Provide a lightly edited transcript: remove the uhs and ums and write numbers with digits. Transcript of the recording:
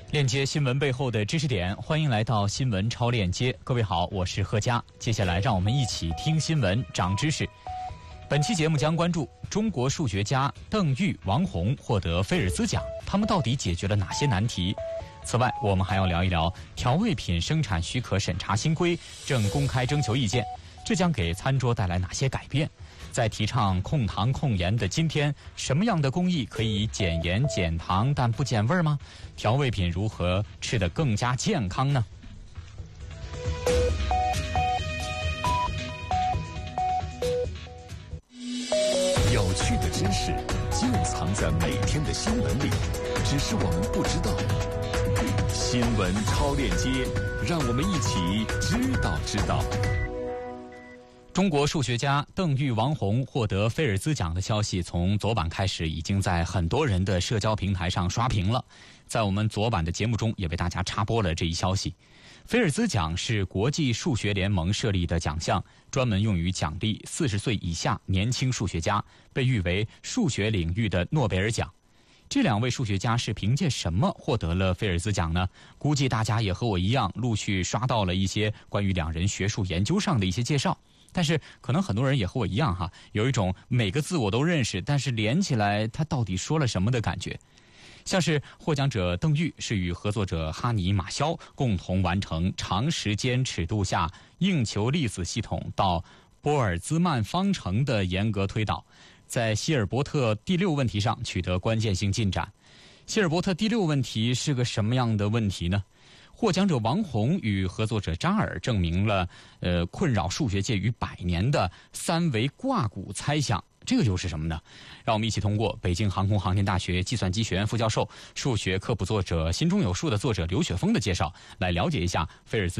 链接新闻背后的知识点，欢迎来到新闻超链接。各位好，我是贺佳。接下来让我们一起听新闻长知识。本期节目将关注中国数学家邓玉、王洪获得菲尔兹奖，他们到底解决了哪些难题？此外，我们还要聊一聊调味品生产许可审查新规正公开征求意见，这将给餐桌带来哪些改变？在提倡控糖控盐的今天，什么样的工艺可以减盐减糖但不减味吗？调味品如何吃得更加健康呢？ 有趣的知识就藏在每天的新闻里，只是我们不知道。新闻超链接，让我们一起知道。 中国数学家邓玉、王洪获得菲尔兹奖的消息，从昨晚开始已经在很多人的社交平台上刷屏了。在我们昨晚的节目中，也为大家插播了这一消息。菲尔兹奖是国际数学联盟设立的奖项，专门用于奖励40岁以下年轻数学家，被誉为数学领域的诺贝尔奖。这两位数学家是凭借什么获得了菲尔兹奖呢？估计大家也和我一样，陆续刷到了一些关于两人学术研究上的一些介绍。但是可能很多人也和我一样有一种每个字我都认识，但是连起来他到底说了什么的感觉。像是获奖者邓玉是与合作者哈尼马肖共同完成长时间尺度下硬球粒子系统到波尔兹曼方程的严格推导，在希尔伯特第6问题上取得关键性进展。希尔伯特第6问题是个什么样的问题呢？获奖者王洪与合作者扎尔证明了困扰数学界逾100年的三维挂骨猜想。这个又是什么呢？让我们一起通过北京航空航天大学计算机学院副教授、数学科普作者、心中有数的作者刘雪峰的介绍，来了解一下菲尔兹